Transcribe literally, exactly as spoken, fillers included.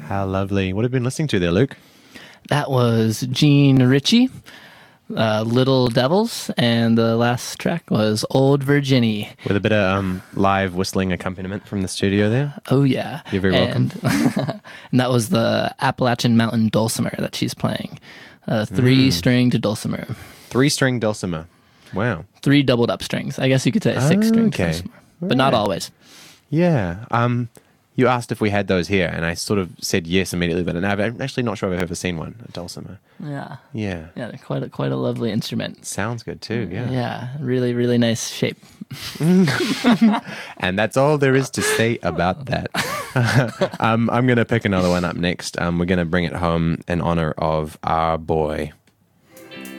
How lovely. What have you been listening to there, Luke? That was Gene Ritchie, uh, Little Devils, and the last track was Old Virginie. With a bit of um, live whistling accompaniment from the studio there. Oh, yeah. You're very welcome. And, and that was the Appalachian Mountain dulcimer that she's playing. Uh, three-stringed mm. dulcimer. Three-string dulcimer. Wow. Three doubled up strings. I guess you could say a six-string okay. dulcimer, but right. not always. Yeah. Um, you asked if we had those here, and I sort of said yes immediately, but I'm actually not sure if I've ever seen one, a dulcimer. Yeah. Yeah. Yeah, they're quite a, quite a lovely instrument. Sounds good too, yeah. Yeah, really, really nice shape. And that's all there is to say about that. um, I'm going to pick another one up next. Um, we're going to bring it home in honor of our boy,